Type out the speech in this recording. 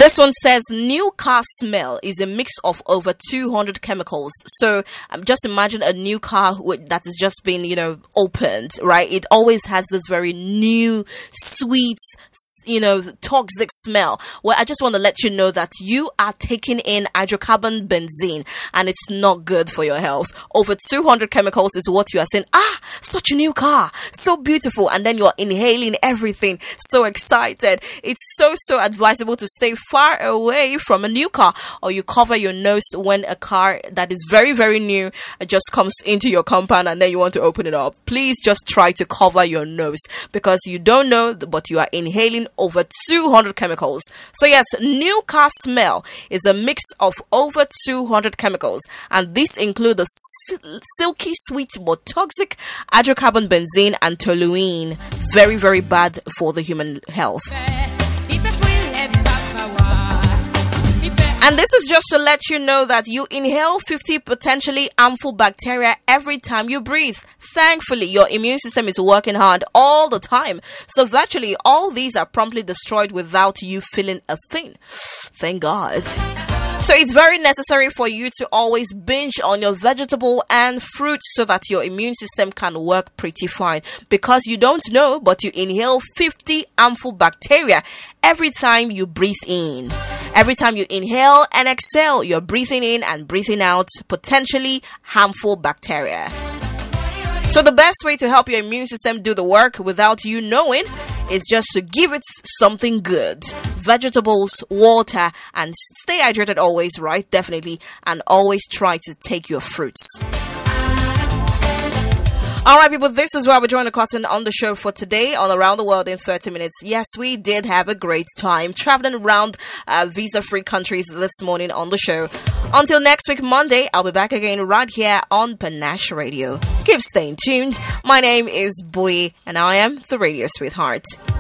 This one says new car smell is a mix of over 200 chemicals. So just imagine a new car that has just been, opened, right? It always has this very new, sweet, toxic smell. Well, I just want to let you know that you are taking in hydrocarbon benzene and it's not good for your health. Over 200 chemicals is what you are saying. Such a new car, so beautiful, and then you're inhaling everything, so excited. It's so advisable to stay far away from a new car, or you cover your nose when a car that is very, very new just comes into your compound and then you want to open it up. Please just try to cover your nose because you don't know, but you are inhaling over 200 chemicals. So yes, new car smell is a mix of over 200 chemicals, and these include the silky sweet but toxic hydrocarbon benzene and toluene. Very, very bad for the human health. And this is just to let you know that you inhale 50 potentially harmful bacteria every time you breathe. Thankfully, your immune system is working hard all the time. So virtually all these are promptly destroyed without you feeling a thing. Thank God. So it's very necessary for you to always binge on your vegetable and fruit so that your immune system can work pretty fine. Because you don't know, but you inhale 50 harmful bacteria every time you breathe in. Every time you inhale and exhale, you're breathing in and breathing out potentially harmful bacteria. So the best way to help your immune system do the work without you knowing is just to give it something good. Vegetables, water, and stay hydrated always, right? Definitely. And always try to take your fruits. All right, people, this is where we're drawing the curtain on the show for today on Around the World in 30 Minutes. Yes, we did have a great time traveling around visa-free countries this morning on the show. Until next week, Monday, I'll be back again right here on Panache Radio. Keep staying tuned. My name is Boy, and I am the Radio Sweetheart.